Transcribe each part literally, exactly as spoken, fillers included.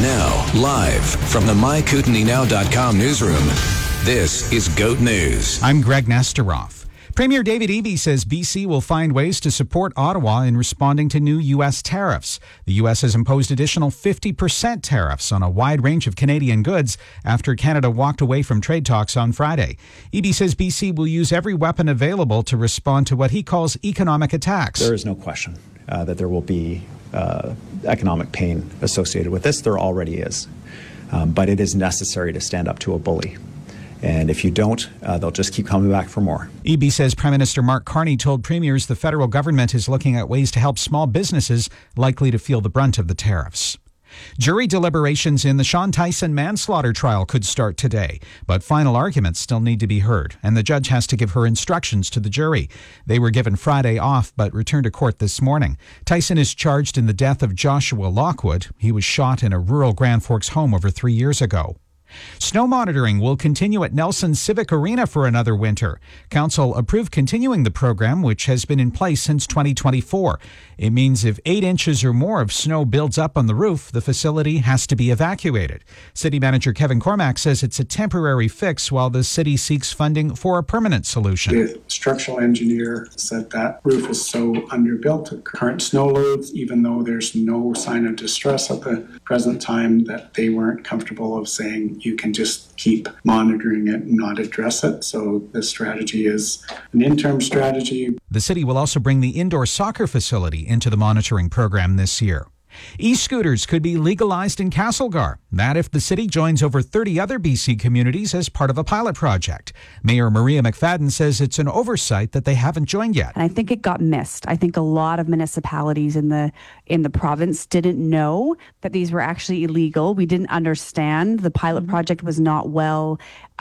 Now, live from the my kootenai now dot com newsroom, this is GOAT News. I'm Greg Nesteroff. Premier David Eby says B C will find ways to support Ottawa in responding to new U S tariffs. The U S has imposed additional fifty percent tariffs on a wide range of Canadian goods after Canada walked away from trade talks on Friday. Eby says B C will use every weapon available to respond to what he calls economic attacks. There is no question uh, that there will be uh, economic pain associated with this. There already is. Um, but it is necessary to stand up to a bully. And if you don't, uh, they'll just keep coming back for more. Eby says Prime Minister Mark Carney told premiers the federal government is looking at ways to help small businesses likely to feel the brunt of the tariffs. Jury deliberations in the Sean Tyson manslaughter trial could start today, but final arguments still need to be heard, and the judge has to give her instructions to the jury. They were given Friday off, but returned to court this morning. Tyson is charged in the death of Joshua Lockwood. He was shot in a rural Grand Forks home over three years ago. Snow monitoring will continue at Nelson Civic Arena for another winter. Council approved continuing the program, which has been in place since twenty twenty-four. It means if eight inches or more of snow builds up on the roof, the facility has to be evacuated. City Manager Kevin Cormack says it's a temporary fix while the city seeks funding for a permanent solution. The structural engineer said that roof is so underbuilt at current snow loads, even though there's no sign of distress at the present time, that they weren't comfortable of saying you can just keep monitoring it and not address it. So the strategy is an interim strategy. The city will also bring the indoor soccer facility into the monitoring program this year. E-scooters could be legalized in Castlegar. That if the city joins over thirty other B C communities as part of a pilot project. Mayor Maria McFadden says it's an oversight that they haven't joined yet. And I think it got missed. I think a lot of municipalities in the in the province didn't know that these were actually illegal. We didn't understand. The pilot project was not well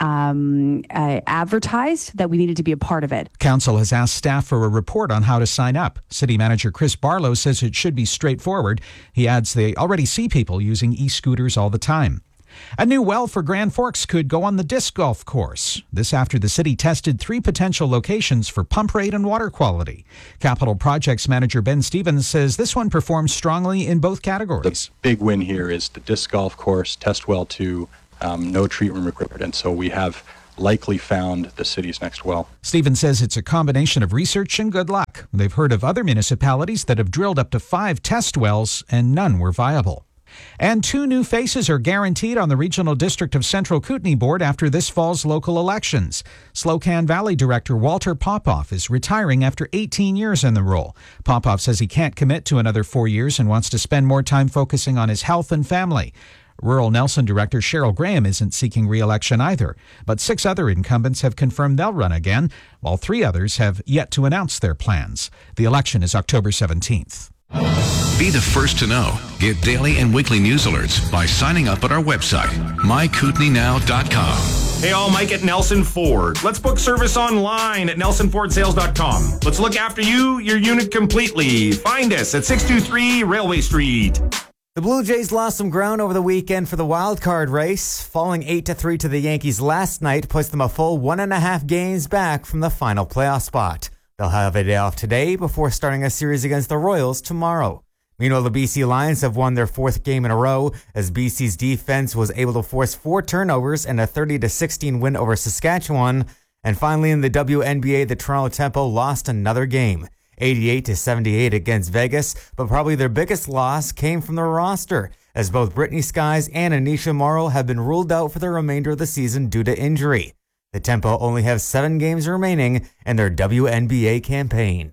um, uh, advertised, that we needed to be a part of it. Council has asked staff for a report on how to sign up. City Manager Chris Barlow says it should be straightforward. He adds they already see people using e-scooters all the time. A new well for Grand Forks could go on the disc golf course. This after the city tested three potential locations for pump rate and water quality. Capital Projects Manager Ben Stevens says this one performs strongly in both categories. The big win here is the disc golf course, test well two, um, no treatment required. And so we have likely found the city's next well. Stevens says it's a combination of research and good luck. They've heard of other municipalities that have drilled up to five test wells and none were viable. And two new faces are guaranteed on the Regional District of Central Kootenai Board after this fall's local elections. Slocan Valley Director Walter Popoff is retiring after eighteen years in the role. Popoff says he can't commit to another four years and wants to spend more time focusing on his health and family. Rural Nelson Director Cheryl Graham isn't seeking re-election either, but six other incumbents have confirmed they'll run again, while three others have yet to announce their plans. The election is October seventeenth. Be the first to know. Get daily and weekly news alerts by signing up at our website, my kootenai now dot com. Hey all, Mike at Nelson Ford. Let's book service online at nelson ford sales dot com. Let's look after you, your unit completely. Find us at six two three Railway Street. The Blue Jays lost some ground over the weekend for the wild card race. Falling eight to three to the Yankees last night puts them a full one and a half games back from the final playoff spot. They'll have a day off today before starting a series against the Royals tomorrow. Meanwhile, the B C Lions have won their fourth game in a row as B C's defense was able to force four turnovers and a thirty to sixteen win over Saskatchewan. And finally, in the W N B A, the Toronto Tempo lost another game, eighty-eight to seventy-eight against Vegas, but probably their biggest loss came from the roster, as both Brittany Skies and Anisha Morrow have been ruled out for the remainder of the season due to injury. The Tempo only have seven games remaining in their W N B A campaign.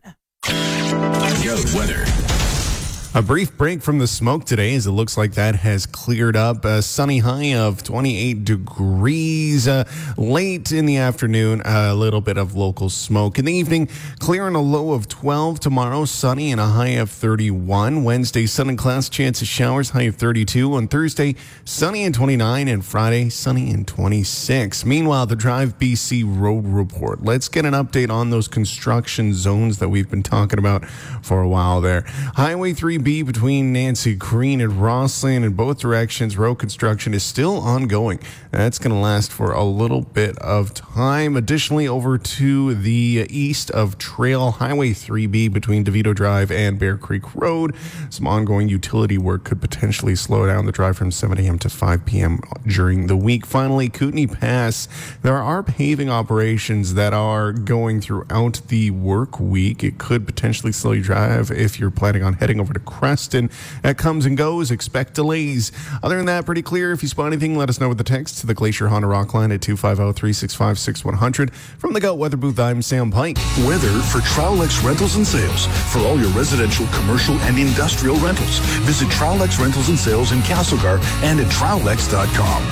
Goat weather. A brief break from the smoke today as it looks like that has cleared up. A sunny high of twenty-eight degrees. Uh, late in the afternoon, a little bit of local smoke. In the evening, clear and a low of twelve. Tomorrow, sunny and a high of thirty-one. Wednesday, sun and clouds, chance of showers, high of thirty-two. On Thursday, sunny and twenty-nine. And Friday, sunny and twenty-six. Meanwhile, the Drive B C Road Report. Let's get an update on those construction zones that we've been talking about for a while there. Highway three B between Nancy Green and Rossland in both directions. Road construction is still ongoing. That's going to last for a little bit of time. Additionally, over to the east of Trail Highway three B between DeVito Drive and Bear Creek Road. Some ongoing utility work could potentially slow down the drive from seven a.m. to five p.m. during the week. Finally, Kootenay Pass. There are paving operations that are going throughout the work week. It could potentially slow your drive if you're planning on heading over to Creston. That comes and goes. Expect delays. Other than that, pretty clear. If you spot anything, let us know with the text to the Glacier Honda Rock line at two five zero, three six five, six one zero zero. From the Goat Weather Booth, I'm Sam Pike. Weather for Trowlex Rentals and Sales. For all your residential, commercial, and industrial rentals, visit Trowlex Rentals and Sales in Castlegar and at trowlex dot com.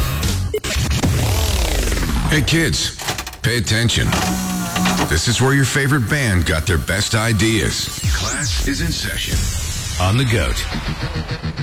Hey kids, pay attention. This is where your favorite band got their best ideas. Class is in session on the Goat.